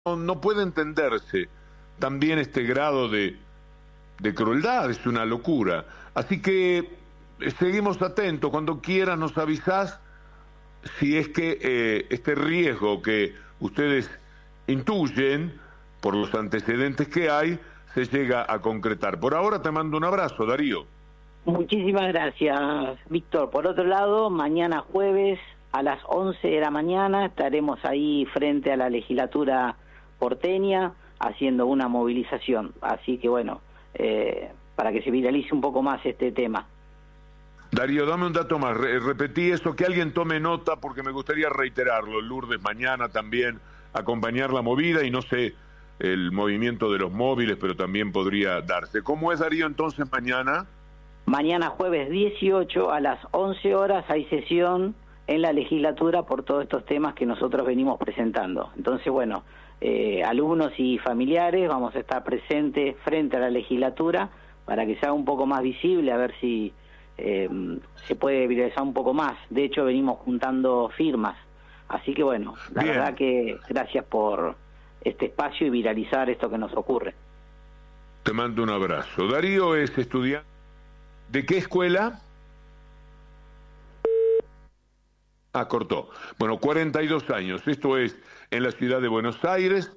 no puede entenderse también este grado de crueldad, es una locura. Así que seguimos atentos, cuando quieras nos avisás si es que este riesgo que ustedes intuyen por los antecedentes que hay se llega a concretar. Por ahora te mando un abrazo, Darío. Muchísimas gracias, Víctor. Por otro lado, mañana jueves a las 11 de la mañana estaremos ahí frente a la legislatura porteña haciendo una movilización. Así que bueno, para que se viralice un poco más este tema. Darío, dame un dato más, repetí eso, que alguien tome nota porque me gustaría reiterarlo. Lourdes, mañana también acompañar la movida y no sé el movimiento de los móviles, pero también podría darse. ¿Cómo es, Darío, entonces mañana? Mañana jueves 18 a las 11 horas hay sesión en la legislatura por todos estos temas que nosotros venimos presentando. Entonces, bueno, alumnos y familiares vamos a estar presentes frente a la legislatura para que sea un poco más visible, a ver si se puede viralizar un poco más. De hecho, venimos juntando firmas. Así que bueno, la verdad que gracias por este espacio y viralizar esto que nos ocurre. Te mando un abrazo. Darío es estudiante. ¿De qué escuela? Cortó. Bueno, 42 años. Esto es en la ciudad de Buenos Aires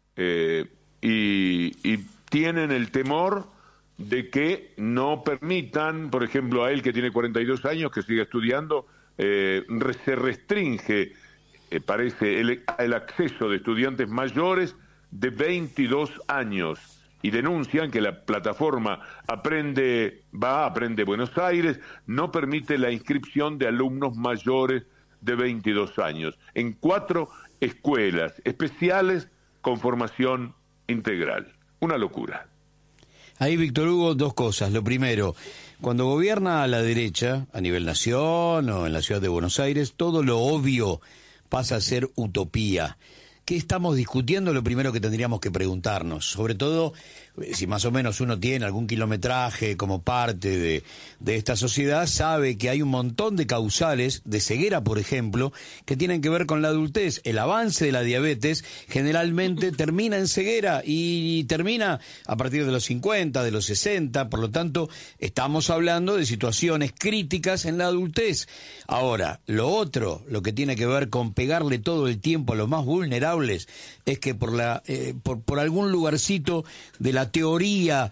y tienen el temor de que no permitan, por ejemplo, a él que tiene 42 años, que siga estudiando, se restringe, parece, el acceso de estudiantes mayores de 22 años. Y denuncian que la plataforma Aprende Buenos Aires no permite la inscripción de alumnos mayores de 22 años en 4 escuelas especiales con formación integral. Una locura. Ahí, Víctor Hugo, 2 cosas. Lo primero, cuando gobierna a la derecha, a nivel nación o en la ciudad de Buenos Aires, todo lo obvio pasa a ser utopía. ¿Qué estamos discutiendo? Lo primero que tendríamos que preguntarnos, sobre todo si más o menos uno tiene algún kilometraje como parte de esta sociedad, sabe que hay un montón de causales de ceguera, por ejemplo, que tienen que ver con la adultez. El avance de la diabetes generalmente termina en ceguera y termina a partir de los 50, de los 60, por lo tanto estamos hablando de situaciones críticas en la adultez. Ahora, lo otro, lo que tiene que ver con pegarle todo el tiempo a los más vulnerables, es que por algún lugarcito de la teoría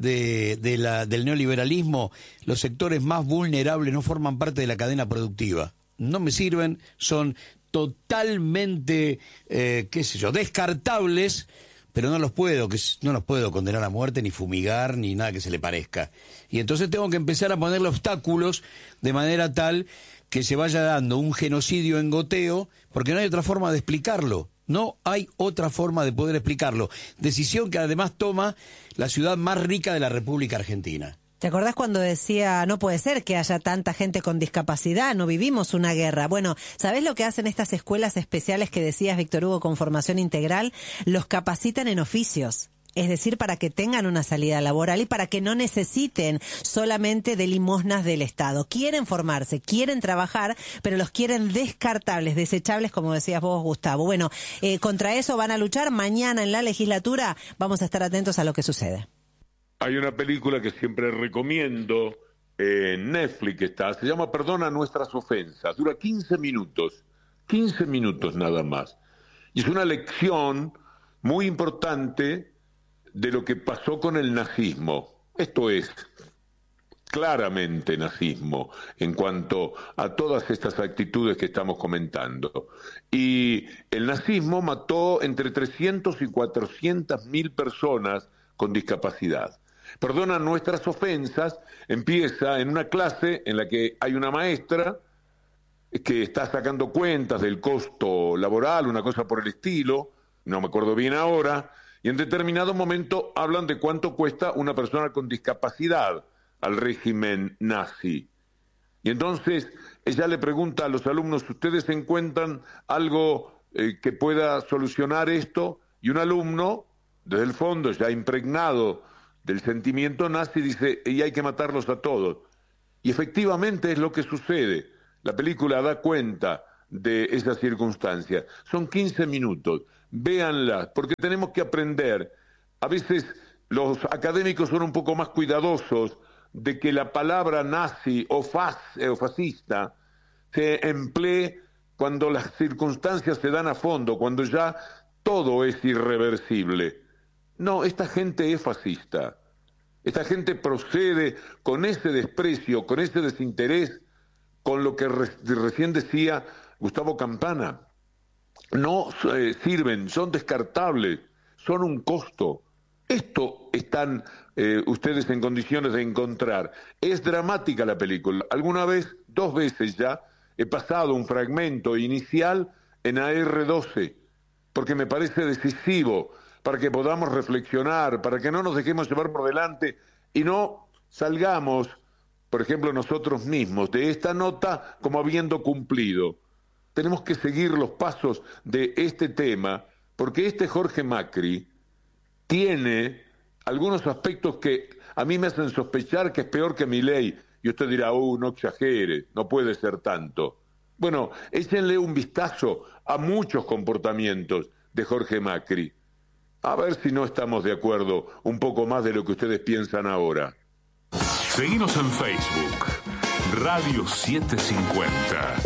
del neoliberalismo, los sectores más vulnerables no forman parte de la cadena productiva. No me sirven, son totalmente, descartables, pero no los puedo condenar a muerte, ni fumigar, ni nada que se le parezca. Y entonces tengo que empezar a ponerle obstáculos de manera tal que se vaya dando un genocidio en goteo, porque no hay otra forma de explicarlo. No hay otra forma de poder explicarlo. Decisión que además toma la ciudad más rica de la República Argentina. ¿Te acordás cuando decía, no puede ser que haya tanta gente con discapacidad, no vivimos una guerra? Bueno, ¿sabés lo que hacen estas escuelas especiales que decías, Víctor Hugo, con formación integral? Los capacitan en oficios. Es decir, para que tengan una salida laboral y para que no necesiten solamente de limosnas del Estado. Quieren formarse, quieren trabajar, pero los quieren descartables, desechables, como decías vos, Gustavo. Bueno, contra eso van a luchar. Mañana en la legislatura vamos a estar atentos a lo que sucede. Hay una película que siempre recomiendo, en Netflix se llama Perdona nuestras ofensas. Dura 15 minutos nada más. Y es una lección muy importante de lo que pasó con el nazismo. Esto es claramente nazismo en cuanto a todas estas actitudes que estamos comentando. Y el nazismo mató entre 300 y 400 mil personas con discapacidad. Perdona nuestras ofensas, empieza en una clase en la que hay una maestra que está sacando cuentas del costo laboral, una cosa por el estilo, no me acuerdo bien ahora, y en determinado momento hablan de cuánto cuesta una persona con discapacidad al régimen nazi. Y entonces ella le pregunta a los alumnos, ¿ustedes encuentran algo que pueda solucionar esto? Y un alumno, desde el fondo, ya impregnado del sentimiento nazi, dice, y hay que matarlos a todos. Y efectivamente es lo que sucede. La película da cuenta de esas circunstancias. Son 15 minutos. véanlas, porque tenemos que aprender. A veces los académicos son un poco más cuidadosos de que la palabra nazi o fascista se emplee cuando las circunstancias se dan a fondo, cuando ya todo es irreversible. No, esta gente es fascista. Esta gente procede con ese desprecio, con ese desinterés, con lo que recién decía Gustavo Campana. No sirven, son descartables, son un costo. Esto están ustedes en condiciones de encontrar. Es dramática la película. Alguna vez, 2 veces ya, he pasado un fragmento inicial en AR12, porque me parece decisivo para que podamos reflexionar, para que no nos dejemos llevar por delante y no salgamos, por ejemplo, nosotros mismos, de esta nota como habiendo cumplido. Tenemos que seguir los pasos de este tema, porque este Jorge Macri tiene algunos aspectos que a mí me hacen sospechar que es peor que Milei. Y usted dirá, no exagere, no puede ser tanto. Bueno, échenle un vistazo a muchos comportamientos de Jorge Macri. A ver si no estamos de acuerdo un poco más de lo que ustedes piensan ahora. Seguinos en Facebook, Radio 750.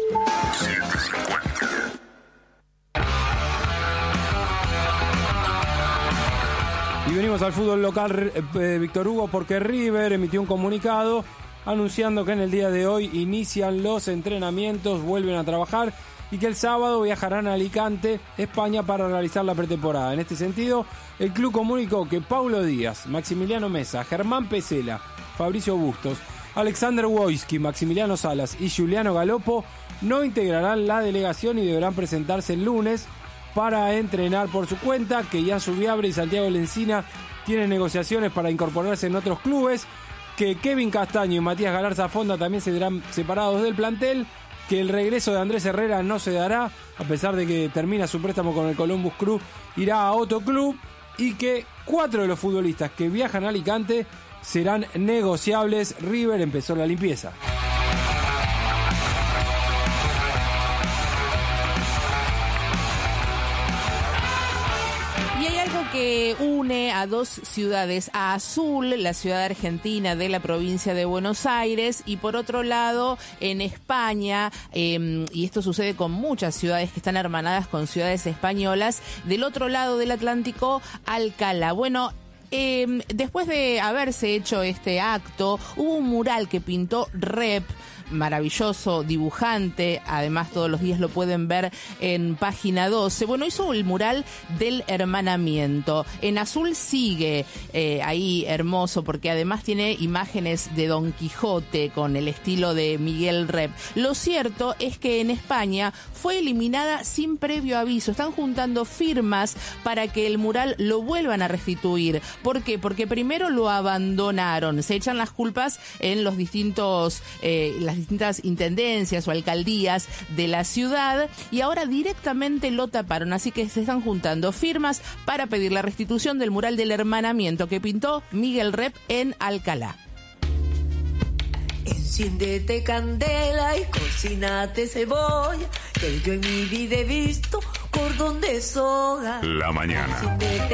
Y venimos al fútbol local, Víctor Hugo, porque River emitió un comunicado anunciando que en el día de hoy inician los entrenamientos, vuelven a trabajar y que el sábado viajarán a Alicante, España, para realizar la pretemporada. En este sentido, el club comunicó que Paulo Díaz, Maximiliano Mesa, Germán Pesela, Fabricio Bustos, Alexander Wojski, Maximiliano Salas y Giuliano Galopo no integrarán la delegación y deberán presentarse el lunes para entrenar por su cuenta, que Ian Subiabre y Santiago Lencina tienen negociaciones para incorporarse en otros clubes, que Kevin Castaño y Matías Galarza Fonda también se verán separados del plantel, que el regreso de Andrés Herrera no se dará, a pesar de que termina su préstamo con el Columbus Crew, irá a otro club, y que 4 de los futbolistas que viajan a Alicante serán negociables. River empezó la limpieza. Que une a 2 ciudades, a Azul, la ciudad argentina de la provincia de Buenos Aires, y por otro lado en España, y esto sucede con muchas ciudades que están hermanadas con ciudades españolas, del otro lado del Atlántico, Alcalá. Bueno, después de haberse hecho este acto, hubo un mural que pintó Rep, maravilloso dibujante, además todos los días lo pueden ver en Página 12. Bueno, hizo el mural del hermanamiento. En azul sigue ahí hermoso, porque además tiene imágenes de Don Quijote con el estilo de Miguel Rep. Lo cierto es que en España fue eliminada sin previo aviso. Están juntando firmas para que el mural lo vuelvan a restituir. ¿Por qué? Porque primero lo abandonaron. Se echan las culpas en los distintas intendencias o alcaldías de la ciudad, y ahora directamente lo taparon, así que se están juntando firmas para pedir la restitución del mural del hermanamiento que pintó Miguel Rep en Alcalá. Enciéndete candela y cocínate cebolla, que yo en mi vida he visto cordón de soga. La mañana.